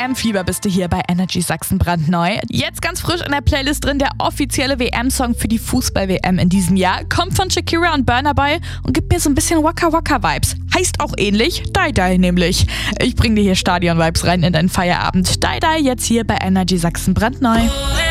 WM-Fieber bist du hier bei Energy Sachsen brandneu. Jetzt ganz frisch in der Playlist drin der offizielle WM-Song für die Fußball-WM in diesem Jahr. Kommt von Shakira und Burna Boy und gibt mir so ein bisschen Waka Waka Vibes. Heißt auch ähnlich, Die Die nämlich. Ich bring dir hier Stadion-Vibes rein in deinen Feierabend. Die Die jetzt hier bei Energy Sachsen brandneu.